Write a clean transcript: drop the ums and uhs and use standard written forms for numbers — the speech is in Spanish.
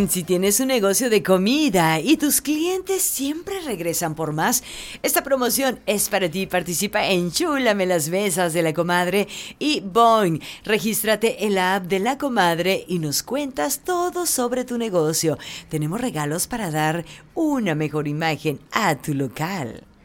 Si tienes un negocio de comida y tus clientes siempre regresan por más, esta promoción es para ti. Participa en Chúlame las mesas de la comadre y Boing. Regístrate en la app de la comadre y nos cuentas todo sobre tu negocio. Tenemos regalos para dar una mejor imagen a tu local.